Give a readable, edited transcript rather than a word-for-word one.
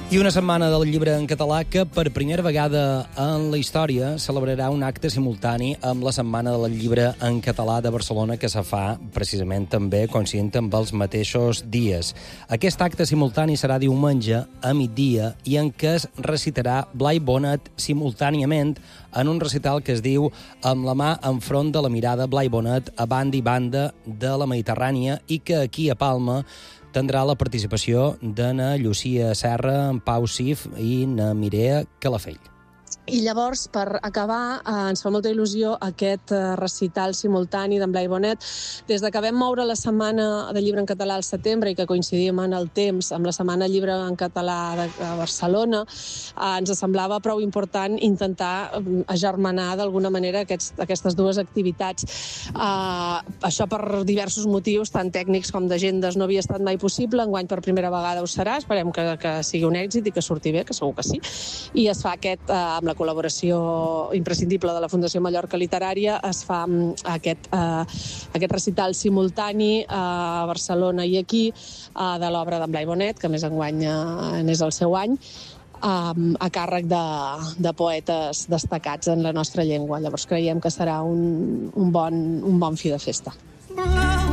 I una setmana del llibre en català que per primera vegada en la història celebrarà un acte simultani amb la Setmana del Llibre en Català de Barcelona, que se fa precisament també coincidint amb els mateixos dies. Aquest acte simultani serà diumenge a migdia i en què es recitarà Blai Bonet simultàniament en un recital que es diu Amb la mà enfront de la mirada, Blai Bonet a banda i banda de la Mediterrània, i que aquí a Palma tindrà la participació de na Llucia Serra, en Pau Sif i na Mireia Calafell. I llavors, per acabar, ens fa molta il·lusió aquest recital simultani d'en Blai Bonet. Des de que vam moure la Setmana de Llibre en Català al setembre i que coincidim en el temps amb la Setmana Llibre en Català de Barcelona, ens semblava prou important intentar agermanar d'alguna manera aquestes dues activitats. Això per diversos motius, tant tècnics com d'agendes, no havia estat mai possible. Enguany per primera vegada ho serà. Esperem que sigui un èxit i que surti bé, que segur que sí. I es fa amb la col·laboració imprescindible de la Fundació Mallorca Literària, es fa aquest recital simultani a Barcelona i aquí de l'obra d'en Blai Bonet, que més enguany n'és el seu any, a càrrec de poetes destacats en la nostra llengua. Llavors creiem que serà un bon fi de festa.